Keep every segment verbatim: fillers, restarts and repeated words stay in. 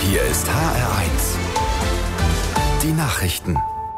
Hier ist H R eins. Die Nachrichten.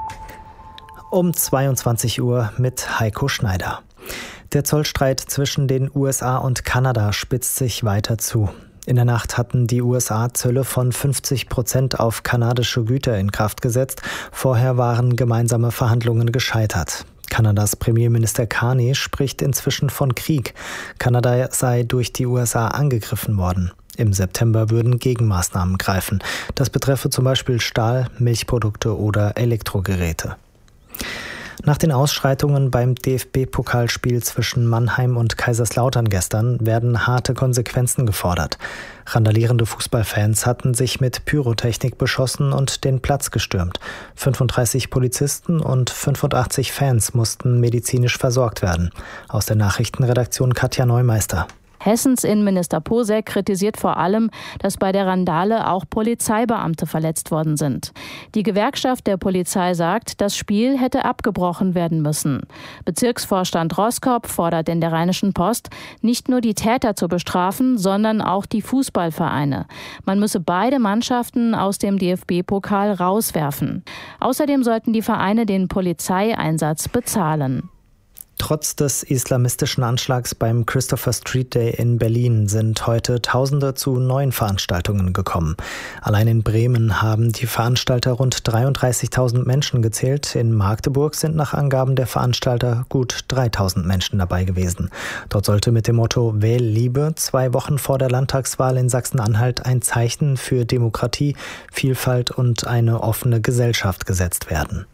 Um zweiundzwanzig Uhr mit Heiko Schneider. Der Zollstreit zwischen den U S A und Kanada spitzt sich weiter zu. In der Nacht hatten die U S A Zölle von fünfzig Prozent auf kanadische Güter in Kraft gesetzt. Vorher waren gemeinsame Verhandlungen gescheitert. Kanadas Premierminister Carney spricht inzwischen von Krieg. Kanada sei durch die U S A angegriffen worden. Im September würden Gegenmaßnahmen greifen. Das betreffe zum Beispiel Stahl, Milchprodukte oder Elektrogeräte. Nach den Ausschreitungen beim D F B-Pokalspiel zwischen Mannheim und Kaiserslautern gestern werden harte Konsequenzen gefordert. Randalierende Fußballfans hatten sich mit Pyrotechnik beschossen und den Platz gestürmt. fünfunddreißig Polizisten und fünfundachtzig Fans mussten medizinisch versorgt werden. Aus der Nachrichtenredaktion Katja Neumeister. Hessens Innenminister Posek kritisiert vor allem, dass bei der Randale auch Polizeibeamte verletzt worden sind. Die Gewerkschaft der Polizei sagt, das Spiel hätte abgebrochen werden müssen. Bezirksvorstand Roskop fordert in der Rheinischen Post, nicht nur die Täter zu bestrafen, sondern auch die Fußballvereine. Man müsse beide Mannschaften aus dem D F B-Pokal rauswerfen. Außerdem sollten die Vereine den Polizeieinsatz bezahlen. Trotz des islamistischen Anschlags beim Christopher Street Day in Berlin sind heute Tausende zu neuen Veranstaltungen gekommen. Allein in Bremen haben die Veranstalter rund dreiunddreißigtausend Menschen gezählt. In Magdeburg sind nach Angaben der Veranstalter gut dreitausend Menschen dabei gewesen. Dort sollte mit dem Motto Wähl Liebe zwei Wochen vor der Landtagswahl in Sachsen-Anhalt ein Zeichen für Demokratie, Vielfalt und eine offene Gesellschaft gesetzt werden.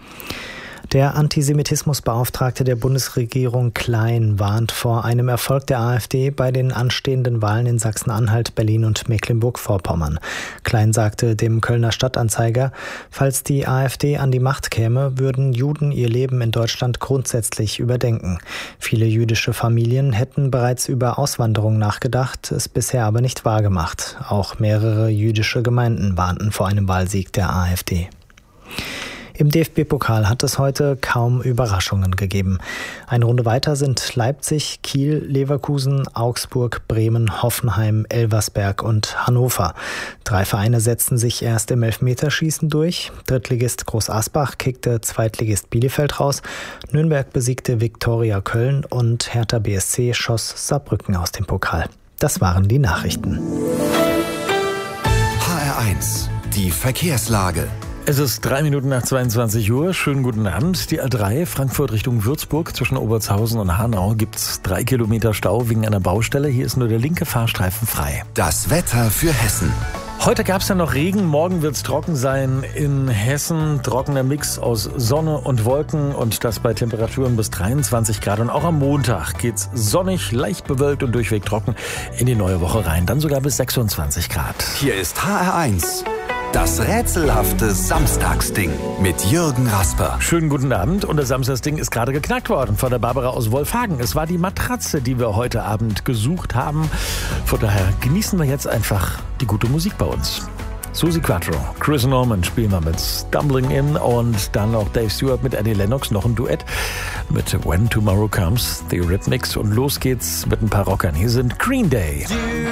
Der Antisemitismusbeauftragte der Bundesregierung Klein warnt vor einem Erfolg der AfD bei den anstehenden Wahlen in Sachsen-Anhalt, Berlin und Mecklenburg-Vorpommern. Klein sagte dem Kölner Stadtanzeiger, falls die AfD an die Macht käme, würden Juden ihr Leben in Deutschland grundsätzlich überdenken. Viele jüdische Familien hätten bereits über Auswanderung nachgedacht, es bisher aber nicht wahrgemacht. Auch mehrere jüdische Gemeinden warnten vor einem Wahlsieg der AfD. Im D F B-Pokal hat es heute kaum Überraschungen gegeben. Eine Runde weiter sind Leipzig, Kiel, Leverkusen, Augsburg, Bremen, Hoffenheim, Elversberg und Hannover. Drei Vereine setzten sich erst im Elfmeterschießen durch. Drittligist Groß Asbach kickte Zweitligist Bielefeld raus. Nürnberg besiegte Viktoria Köln und Hertha B S C schoss Saarbrücken aus dem Pokal. Das waren die Nachrichten. H R eins, die Verkehrslage. Es ist drei Minuten nach zweiundzwanzig Uhr. Schönen guten Abend. Die A drei Frankfurt Richtung Würzburg zwischen Obertshausen und Hanau gibt es drei Kilometer Stau wegen einer Baustelle. Hier ist nur der linke Fahrstreifen frei. Das Wetter für Hessen. Heute gab es ja noch Regen, morgen wird es trocken sein in Hessen. Trockener Mix aus Sonne und Wolken und das bei Temperaturen bis dreiundzwanzig Grad. Und auch am Montag geht's sonnig, leicht bewölkt und durchweg trocken in die neue Woche rein. Dann sogar bis sechsundzwanzig Grad. Hier ist H R eins. Das rätselhafte Samstagsding mit Jürgen Rasper. Schönen guten Abend. Und das Samstagsding ist gerade geknackt worden von der Barbara aus Wolfhagen. Es war die Matratze, die wir heute Abend gesucht haben. Von daher genießen wir jetzt einfach die gute Musik bei uns. Suzi Quattro, Chris Norman spielen wir mit Stumbling In und dann noch Dave Stewart mit Annie Lennox, noch ein Duett mit When Tomorrow Comes, The Rhythmics. Und los geht's mit ein paar Rockern. Hier sind Green Day.